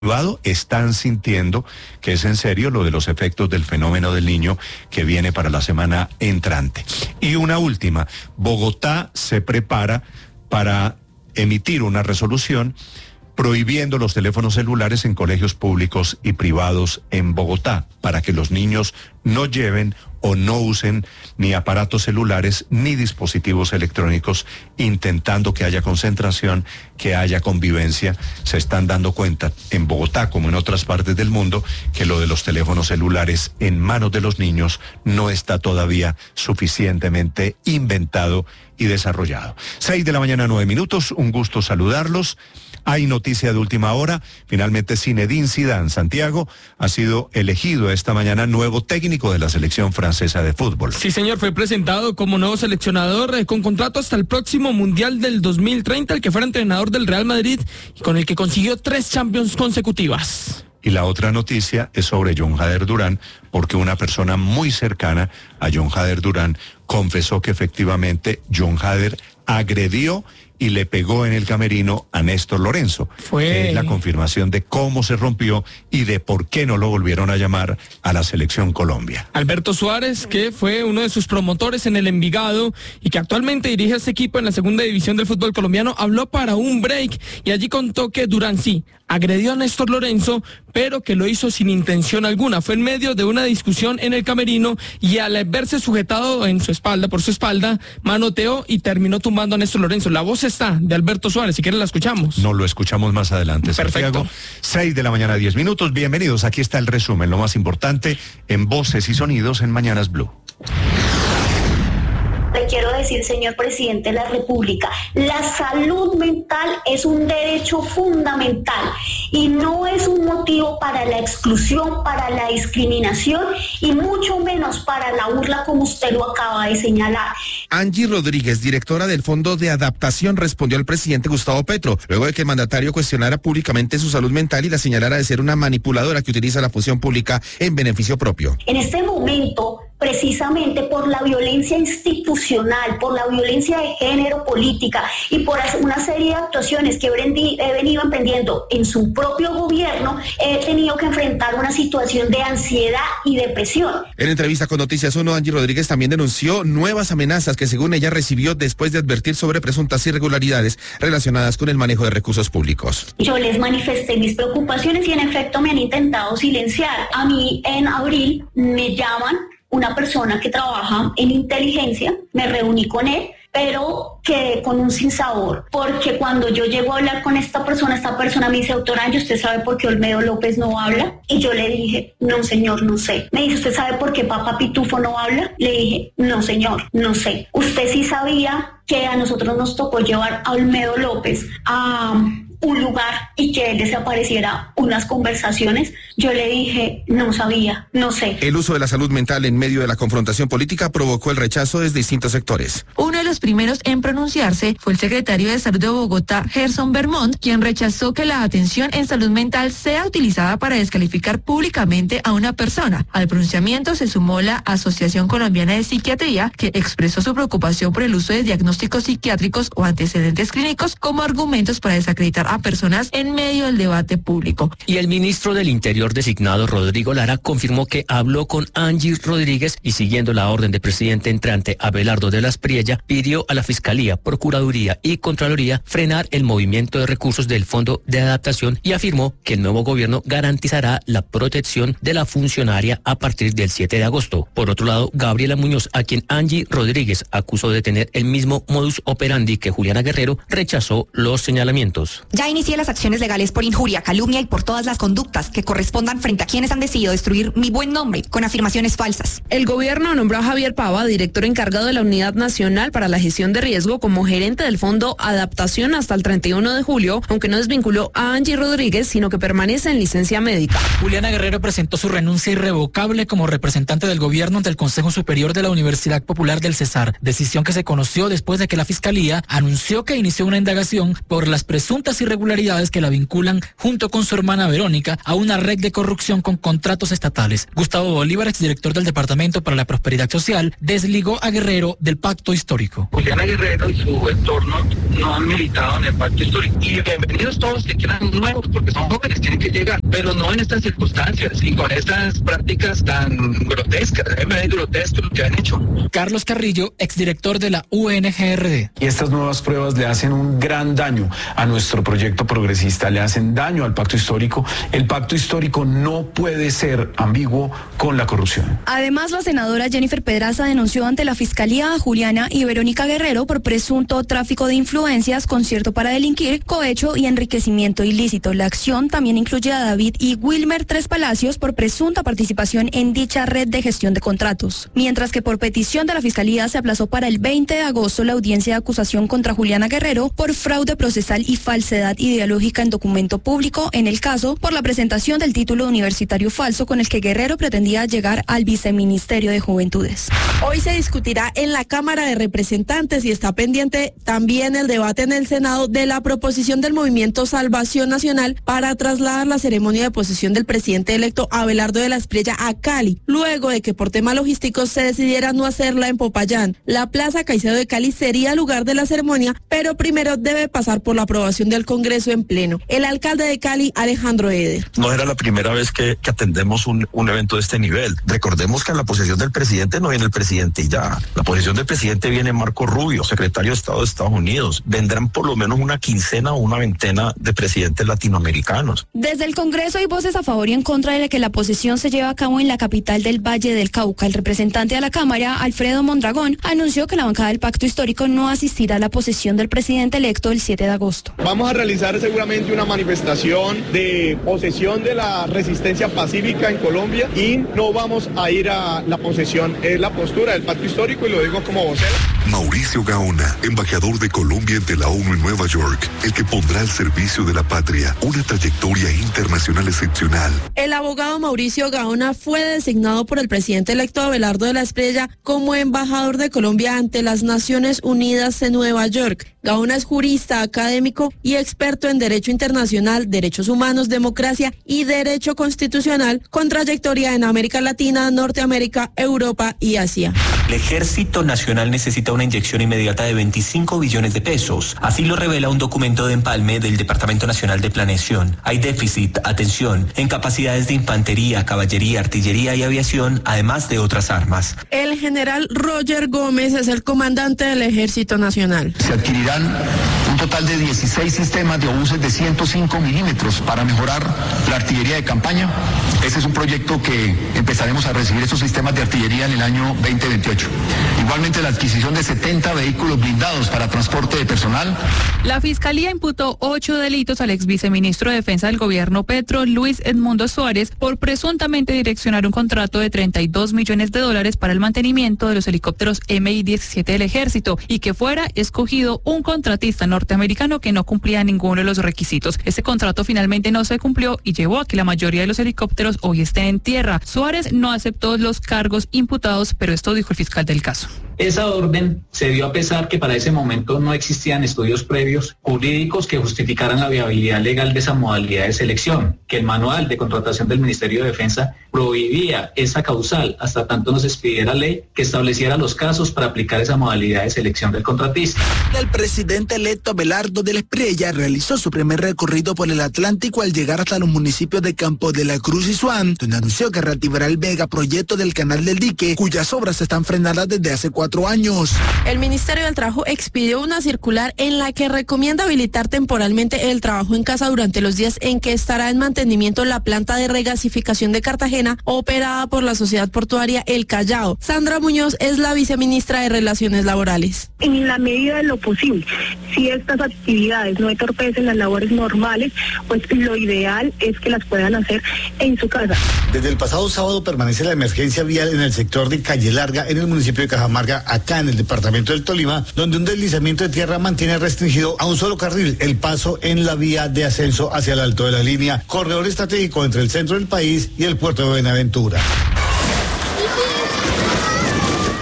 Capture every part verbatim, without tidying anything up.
privado están sintiendo que es en serio lo de los efectos del fenómeno del Niño que viene para la semana entrante. Y una última, Bogotá se prepara para emitir una resolución prohibiendo los teléfonos celulares en colegios públicos y privados en Bogotá, para que los niños no lleven o no usen ni aparatos celulares ni dispositivos electrónicos, intentando que haya concentración, que haya convivencia. Se están dando cuenta en Bogotá, como en otras partes del mundo, que lo de los teléfonos celulares en manos de los niños no está todavía suficientemente inventado y desarrollado. Seis de la mañana, nueve minutos, un gusto saludarlos. Hay noticia de última hora. Finalmente, Zinedine Zidane, Santiago, ha sido elegido esta mañana nuevo técnico de la selección francesa de fútbol. Sí, señor, fue presentado como nuevo seleccionador eh, con contrato hasta el próximo Mundial del dos mil treinta, el que fuera entrenador del Real Madrid y con el que consiguió tres Champions consecutivas. Y la otra noticia es sobre Jon Hader Durán, porque una persona muy cercana a Jon Hader Durán confesó que efectivamente Jon Hader agredió y le pegó en el camerino a Néstor Lorenzo. Fue eh, la confirmación de cómo se rompió y de por qué no lo volvieron a llamar a la selección Colombia. Alberto Suárez, que fue uno de sus promotores en el Envigado y que actualmente dirige a este equipo en la segunda división del fútbol colombiano, habló para un break y allí contó que Durán sí agredió a Néstor Lorenzo, pero que lo hizo sin intención alguna. Fue en medio de una discusión en el camerino y al verse sujetado en su espalda, por su espalda, manoteó y terminó tumbando a Néstor Lorenzo. La voz está de Alberto Suárez, si quieren la escuchamos. No, lo escuchamos más adelante, Perfecto. Santiago. Seis de la mañana, diez minutos. Bienvenidos, aquí está el resumen, lo más importante en Voces y Sonidos en Mañanas Blue. Le quiero decir, señor presidente de la República, la salud mental es un derecho fundamental y no es un motivo para la exclusión, para la discriminación y mucho menos para la burla, como usted lo acaba de señalar. Angie Rodríguez, directora del Fondo de Adaptación, respondió al presidente Gustavo Petro, luego de que el mandatario cuestionara públicamente su salud mental y la señalara de ser una manipuladora que utiliza la función pública en beneficio propio. En este momento, precisamente por la violencia institucional, por la violencia de género política y por una serie de actuaciones que he venido emprendiendo en su propio gobierno, he tenido que enfrentar una situación de ansiedad y depresión. En entrevista con Noticias Uno, Angie Rodríguez también denunció nuevas amenazas que según ella recibió después de advertir sobre presuntas irregularidades relacionadas con el manejo de recursos públicos. Yo les manifesté mis preocupaciones y en efecto me han intentado silenciar. A mí en abril me llaman una persona que trabaja en inteligencia, me reuní con él, pero quedé con un sinsabor, porque cuando yo llego a hablar con esta persona, esta persona me dice, doctora Angie, ¿usted sabe por qué Olmedo López no habla? Y yo le dije, no señor, no sé. Me dice, ¿usted sabe por qué Papa Pitufo no habla? Le dije, no señor, no sé. ¿Usted sí sabía que a nosotros nos tocó llevar a Olmedo López a un lugar y que él desapareciera unas conversaciones? Yo le dije, no sabía, no sé. El uso de la salud mental en medio de la confrontación política provocó el rechazo de distintos sectores. Uno de los primeros en pronunciarse fue el secretario de Salud de Bogotá, Gerson Vermont, quien rechazó que la atención en salud mental sea utilizada para descalificar públicamente a una persona. Al pronunciamiento se sumó la Asociación Colombiana de Psiquiatría, que expresó su preocupación por el uso de diagnósticos psiquiátricos o antecedentes clínicos como argumentos para desacreditar a personas en medio del debate público. Y el ministro del Interior designado, Rodrigo Lara, confirmó que habló con Angie Rodríguez y, siguiendo la orden del presidente entrante Abelardo de las Priella, pidió a la Fiscalía, Procuraduría y Contraloría frenar el movimiento de recursos del Fondo de Adaptación y afirmó que el nuevo gobierno garantizará la protección de la funcionaria a partir del siete de agosto. Por otro lado, Gabriela Muñoz, a quien Angie Rodríguez acusó de tener el mismo modus operandi que Juliana Guerrero, rechazó los señalamientos. Ya inicié las acciones legales por injuria, calumnia y por todas las conductas que correspondan frente a quienes han decidido destruir mi buen nombre con afirmaciones falsas. El gobierno nombró a Javier Pava, director encargado de la Unidad Nacional para la Gestión de Riesgo, como gerente del Fondo Adaptación hasta el treinta y uno de julio, aunque no desvinculó a Angie Rodríguez, sino que permanece en licencia médica. Juliana Guerrero presentó su renuncia irrevocable como representante del gobierno ante el Consejo Superior de la Universidad Popular del Cesar, decisión que se conoció después de que la Fiscalía anunció que inició una indagación por las presuntas irregularidades irregularidades que la vinculan junto con su hermana Verónica a una red de corrupción con contratos estatales. Gustavo Bolívar, exdirector del Departamento para la Prosperidad Social, desligó a Guerrero del pacto histórico. Juliana Guerrero y su entorno no han militado en el pacto histórico. Y bienvenidos todos que quieran nuevos, porque son jóvenes, tienen que llegar, pero no en estas circunstancias y con estas prácticas tan grotescas. Es grotesco lo que han hecho. Carlos Carrillo, exdirector de la U N G R D. Y estas nuevas pruebas le hacen un gran daño a nuestro proyecto progresista, le hacen daño al pacto histórico. El pacto histórico no puede ser ambiguo con la corrupción. Además, la senadora Jennifer Pedraza denunció ante la Fiscalía a Juliana y Verónica Guerrero por presunto tráfico de influencias, concierto para delinquir, cohecho y enriquecimiento ilícito. La acción también incluye a David y Wilmer Tres Palacios por presunta participación en dicha red de gestión de contratos. Mientras que por petición de la Fiscalía se aplazó para el veinte de agosto la audiencia de acusación contra Juliana Guerrero por fraude procesal y falsedad ideológica en documento público en el caso por la presentación del título universitario falso con el que Guerrero pretendía llegar al viceministerio de Juventudes. Hoy se discutirá en la Cámara de Representantes y está pendiente también el debate en el Senado de la proposición del Movimiento Salvación Nacional para trasladar la ceremonia de posesión del presidente electo Abelardo de la Espriella a Cali, luego de que por temas logísticos se decidiera no hacerla en Popayán. La Plaza Caicedo de Cali sería lugar de la ceremonia, pero primero debe pasar por la aprobación del Congreso en pleno. El alcalde de Cali, Alejandro Eder. No era la primera vez que, que atendemos un, un evento de este nivel. Recordemos que en la posesión del presidente no viene el presidente y ya. La posesión del presidente viene Marco Rubio, secretario de Estado de Estados Unidos. Vendrán por lo menos una quincena o una veintena de presidentes latinoamericanos. Desde el Congreso hay voces a favor y en contra de que la posesión se lleve a cabo en la capital del Valle del Cauca. El representante de la Cámara, Alfredo Mondragón, anunció que la bancada del Pacto Histórico no asistirá a la posesión del presidente electo el siete de agosto. Vamos a realizar seguramente una manifestación de posesión de la resistencia pacífica en Colombia y no vamos a ir a la posesión. Es la postura del Pacto Histórico y lo digo como vocero. Mauricio Gaona, embajador de Colombia ante la ONU en Nueva York, el que pondrá al servicio de la patria una trayectoria internacional excepcional. El abogado Mauricio Gaona fue designado por el presidente electo Abelardo de la Espriella como embajador de Colombia ante las Naciones Unidas en Nueva York. Gaona es jurista, académico y experto en Derecho Internacional, Derechos Humanos, Democracia y Derecho Constitucional, con trayectoria en América Latina, Norteamérica, Europa y Asia. El Ejército Nacional necesita una inyección inmediata de veinticinco billones de pesos. Así lo revela un documento de empalme del Departamento Nacional de Planeación. Hay déficit, atención, en capacidades de infantería, caballería, artillería y aviación, además de otras armas. El general Roger Gómez es el comandante del Ejército Nacional. Se adquirirán un total de dieciséis sistemas de obuses de ciento cinco milímetros para mejorar la artillería de campaña. Ese es un proyecto que empezaremos a recibir esos sistemas de artillería en el año veinte veintiocho. Igualmente la adquisición de setenta vehículos blindados para transporte de personal. La Fiscalía imputó ocho delitos al ex viceministro de Defensa del gobierno Petro, Luis Edmundo Suárez, por presuntamente direccionar un contrato de treinta y dos millones de dólares para el mantenimiento de los helicópteros M I diecisiete del ejército y que fuera escogido un contratista norteamericano que no cumplía ninguno de los requisitos. Ese contrato finalmente no se cumplió y llevó a que la mayoría de los helicópteros hoy estén en tierra. Suárez no aceptó los cargos imputados, pero esto dijo el fiscal del caso. Esa orden se dio a pesar que para ese momento no existían estudios previos jurídicos que justificaran la viabilidad legal de esa modalidad de selección, que el manual de contratación del Ministerio de Defensa prohibía esa causal hasta tanto no se expidiera ley que estableciera los casos para aplicar esa modalidad de selección del contratista. El presidente electo Abelardo de la Espriella realizó su primer recorrido por el Atlántico al llegar hasta los municipios de Campo de la Cruz y Suán, donde anunció que reactivará el megaproyecto del Canal del Dique, cuyas obras están frenadas desde hace cuatro años. El Ministerio del Trabajo expidió una circular en la que recomienda habilitar temporalmente el trabajo en casa durante los días en que estará en mantenimiento la planta de regasificación de Cartagena operada por la Sociedad Portuaria El Callao. Sandra Muñoz es la viceministra de Relaciones Laborales. En la medida de lo posible, si estas actividades no entorpecen las labores normales, pues lo ideal es que las puedan hacer en su casa. Desde el pasado sábado permanece la emergencia vial en el sector de Calle Larga, en el municipio de Cajamarca, acá en el departamento del Tolima, donde un deslizamiento de tierra mantiene restringido a un solo carril el paso en la vía de ascenso hacia el alto de la línea, corredor estratégico entre el centro del país y el puerto de Buenaventura.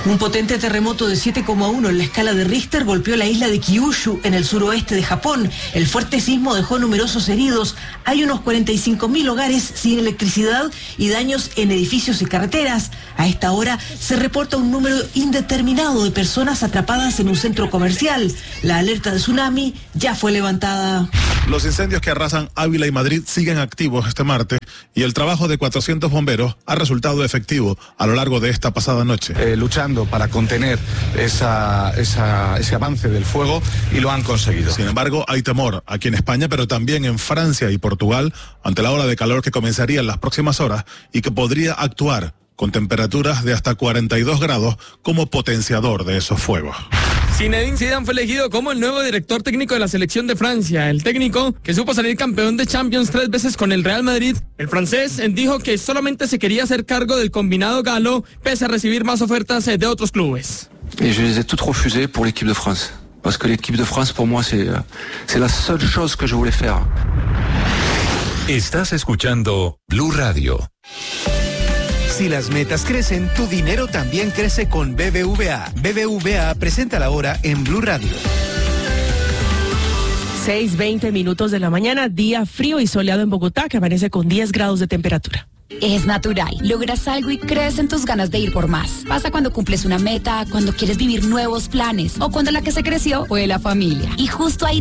Un potente terremoto de siete coma uno en la escala de Richter golpeó la isla de Kyushu en el suroeste de Japón. El fuerte sismo dejó numerosos heridos. Hay unos cuarenta y cinco mil hogares sin electricidad y daños en edificios y carreteras. A esta hora se reporta un número indeterminado de personas atrapadas en un centro comercial. La alerta de tsunami ya fue levantada. Los incendios que arrasan Ávila y Madrid siguen activos este martes y el trabajo de cuatrocientos bomberos ha resultado efectivo a lo largo de esta pasada noche. Eh, luchando para contener esa, esa, ese avance del fuego y lo han conseguido. Sin embargo, hay temor aquí en España, pero también en Francia y Portugal ante la ola de calor que comenzaría en las próximas horas y que podría actuar con temperaturas de hasta cuarenta y dos grados como potenciador de esos fuegos. Zinedine Zidane fue elegido como el nuevo director técnico de la selección de Francia. El técnico, que supo salir campeón de Champions tres veces con el Real Madrid, el francés dijo que solamente se quería hacer cargo del combinado galo, pese a recibir más ofertas de otros clubes. Et je les ai toutes refusées pour l'équipe de France. Parce que l'équipe de France, pour moi, c'est, c'est la seule chose que je voulais faire. Estás escuchando Blue Radio. Si las metas crecen, tu dinero también crece con B B V A. B B V A presenta la hora en Blue Radio. seis veinte minutos de la mañana, día frío y soleado en Bogotá, que amanece con diez grados de temperatura. Es natural. Logras algo y crecen tus ganas de ir por más. Pasa cuando cumples una meta, cuando quieres vivir nuevos planes o cuando la que se creció fue la familia. Y justo ahí